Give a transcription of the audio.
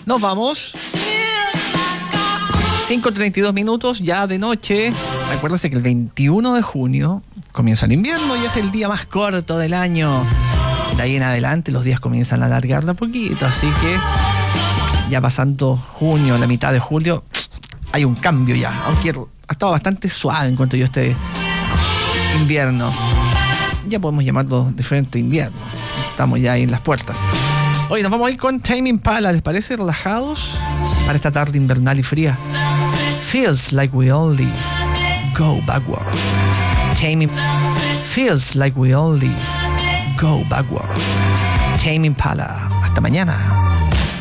Nos vamos. 5:32 minutos ya de noche. Acuérdense que el 21 de junio comienza el invierno y es el día más corto del año. De ahí en adelante los días comienzan a alargar de a poquito, así que ya pasando junio, la mitad de julio, hay un cambio ya, aunque ha estado bastante suave en cuanto yo este invierno. Ya podemos llamarlo de frente invierno. Estamos ya ahí en las puertas. Hoy nos vamos a ir con Tame Impala, ¿les parece? Relajados para esta tarde invernal y fría. Feels like we only go backward. Feels like we only go backward. Tame Impala. Hasta mañana.